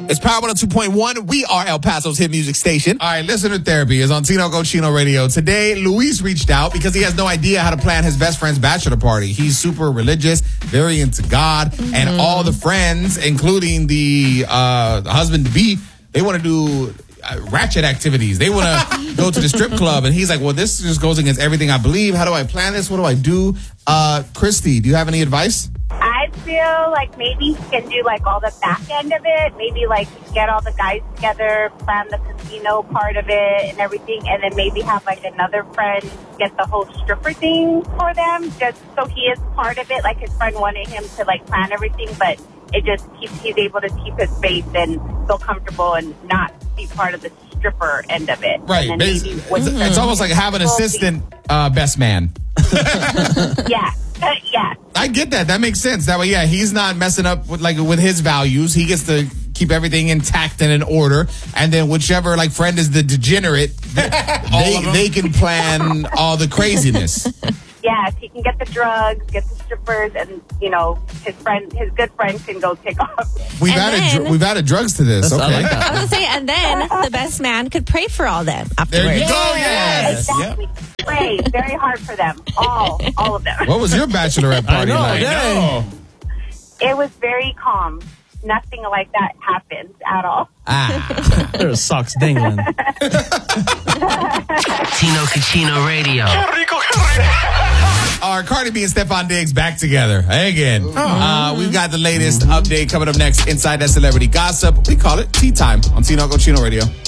It's Power 102.1. We are El Paso's hit music station. All right, Listener Therapy is on Tinoco Chino Radio. Today, Luis reached out because he has no idea how to plan his best friend's bachelor party. He's super religious, very into God, and all the friends, including the husband-to-be, they want to do ratchet activities. They want to go to the strip club, and he's like, well, this just goes against everything I believe. How do I plan this? What do I do? Christy, do you have any advice? I feel like maybe he can do like all the back end of it. Maybe like get all the guys together, plan the casino part of it and everything, and then maybe have like another friend get the whole stripper thing for them, just so he is part of it. Like his friend wanted him to like plan everything, but it just he's able to keep his faith and feel comfortable and not be part of the stripper end of it. Right. It's almost like have an assistant best man. Yeah. Yeah. I get that. That makes sense. That way, yeah, he's not messing up with his values. He gets to keep everything intact and in order. And then whichever friend is the degenerate, they can plan all the craziness. Yes, he can get the drugs, get the strippers, and his good friend can go take off. We've added drugs to this. Okay. I like that. I was going to say, and then the best man could pray for all them afterwards. There you go. Yes. Exactly. Yep. Pray very hard for them, all of them. What was your bachelorette party like? It was very calm. Nothing like that happens at all. There's socks dangling. Tino Cucino Radio. Our Cardi B and Stephon Diggs back together again. We've got the latest update coming up next inside that celebrity gossip. We call it Tea Time on Tino Cucino Radio.